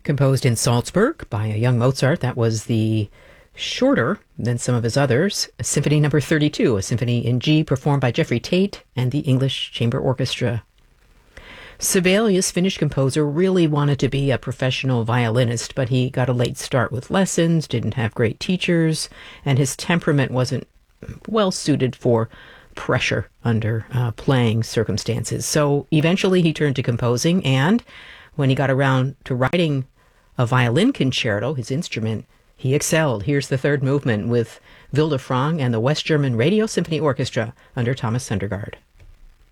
Composed in Salzburg by a young Mozart, that was the shorter than some of his others. Symphony Number 32, a symphony in G performed by Jeffrey Tate and the English Chamber Orchestra. Sibelius, Finnish composer, really wanted to be a professional violinist, but he got a late start with lessons, didn't have great teachers, and his temperament wasn't well suited for pressure under playing circumstances. So eventually he turned to composing, and when he got around to writing a violin concerto, his instrument, he excelled. Here's the third movement with Wilde Frank and the West German Radio Symphony Orchestra under Thomas Sundergaard.